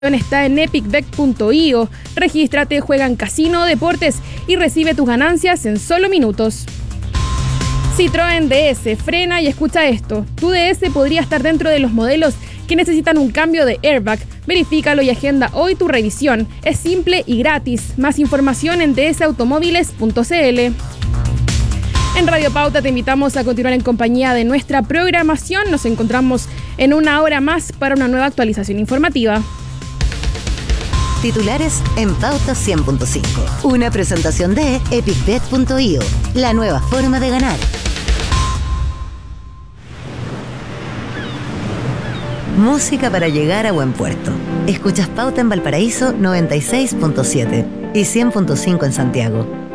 Está en epicbet.io. Regístrate, juega en Casino Deportes y recibe tus ganancias en solo minutos. Citroën DS, frena y escucha esto. Tu DS podría estar dentro de los modelos que necesitan un cambio de airbag. Verifícalo y agenda hoy tu revisión. Es simple y gratis. Más información en dsautomóviles.cl. En Radio Pauta te invitamos a continuar en compañía de nuestra programación. Nos encontramos en una hora más para una nueva actualización informativa. Titulares en Pauta 100.5. Una presentación de epicbet.io, la nueva forma de ganar. Música para llegar a buen puerto. Escuchas Pauta en Valparaíso 96.7 y 100.5 en Santiago.